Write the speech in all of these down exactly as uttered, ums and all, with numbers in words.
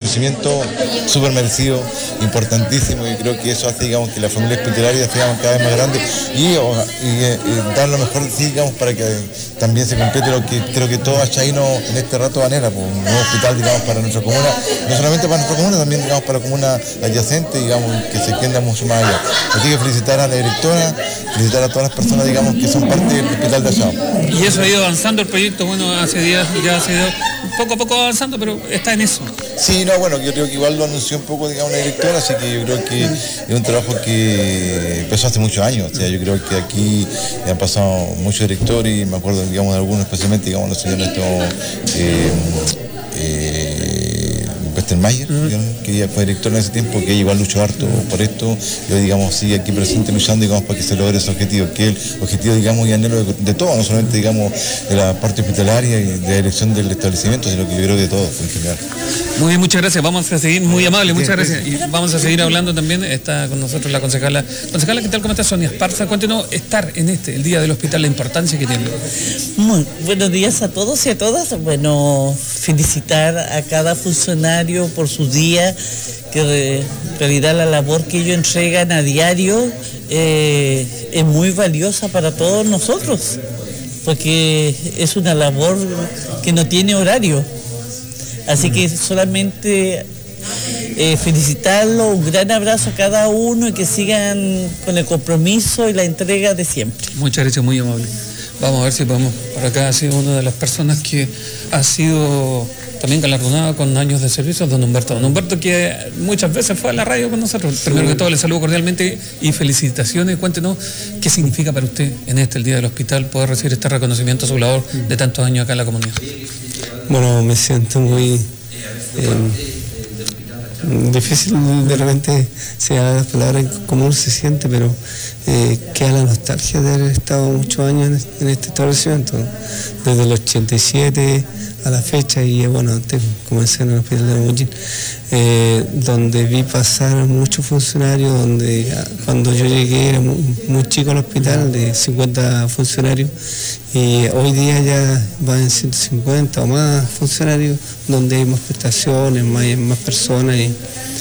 reconocimiento súper merecido, importantísimo, y creo que eso hace, digamos, que la familia hospitalaria sea cada vez más grande y, y, y dar lo mejor, sí, digamos, para que también se complete lo que creo que todo Achaíno en este rato anhela, pues, un nuevo hospital, digamos, para nuestra comuna, no solamente para nuestra comuna, también, digamos, para la comuna adyacente, digamos, que se extienda mucho más allá. Así que felicitar a la directora, felicitar a todas las personas, digamos, que son parte del hospital de Achao. Y eso ha ido avanzando el proyecto, bueno, hace días ya ha sido poco a poco avanzando, pero está en eso. Sí, no, bueno, yo creo que igual lo anunció un poco, digamos, la directora, así que yo creo que es un trabajo que empezó hace muchos años. O sea, yo creo que aquí han pasado muchos directores y me acuerdo, digamos, de algunos, especialmente, digamos, los señores estos, eh, eh, Westermayer, digamos, que ella fue directora en ese tiempo, que ella igual luchó harto por esto, y hoy, digamos, sigue aquí presente luchando, digamos, para que se logre ese objetivo, que es el objetivo, digamos, y anhelo de, de todo, no solamente, digamos, de la parte hospitalaria y de la dirección del establecimiento, sino que yo creo que de todo, en general. Muy bien, muchas gracias, vamos a seguir, muy amable, muchas gracias, y vamos a seguir hablando también. Está con nosotros la concejala. Concejala, ¿qué tal? ¿Cómo está? Sonia Esparza, cuéntenos estar en este, el Día del Hospital, la importancia que tiene. Muy buenos días a todos y a todas. Bueno, felicitar a cada funcionario por su día, que en realidad la labor que ellos entregan a diario eh, es muy valiosa para todos nosotros, porque es una labor que no tiene horario. Así que solamente eh, felicitarlo, un gran abrazo a cada uno y que sigan con el compromiso y la entrega de siempre. Muchas gracias, muy amable. Vamos a ver si podemos, por acá ha sido una de las personas que ha sido también galardonado con años de servicio, don Humberto. Don Humberto, que muchas veces fue a la radio con nosotros. Sí. Primero que todo, le saludo cordialmente y felicitaciones. Cuéntenos qué significa para usted en este, el Día del Hospital, poder recibir este reconocimiento a su labor de tantos años acá en la comunidad. Bueno, me siento muy eh, difícil, de repente se da las palabras cómo uno se siente, pero eh, queda la nostalgia de haber estado muchos años en este establecimiento, desde el ochenta y siete a la fecha, y bueno, antes comencé en el hospital de Mollín, eh, donde vi pasar muchos funcionarios, donde cuando yo llegué era muy, muy chico al hospital, de cincuenta funcionarios, y hoy día ya van en ciento cincuenta o más funcionarios, donde hay más prestaciones, más, más personas, y,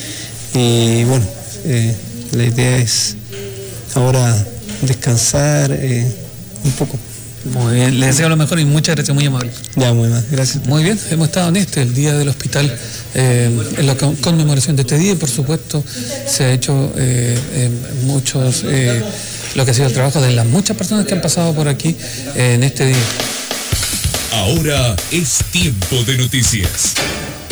y bueno, eh, la idea es ahora descansar eh, un poco. Muy bien, les deseo lo mejor y muchas gracias, muy amable. Ya, muy bien, gracias. Muy bien, hemos estado en este, el Día del Hospital, eh, en la conmemoración de este día, y por supuesto se ha hecho eh, eh, muchos, eh, lo que ha sido el trabajo de las muchas personas que han pasado por aquí eh, en este día. Ahora es tiempo de noticias.